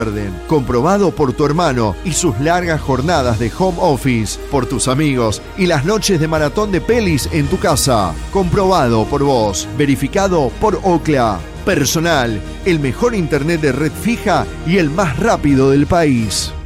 Comprobado por tu hermano y sus largas jornadas de home office, por tus amigos y las noches de maratón de pelis en tu casa. Comprobado por vos. Verificado por Ookla. Personal, el mejor internet de red fija y el más rápido del país.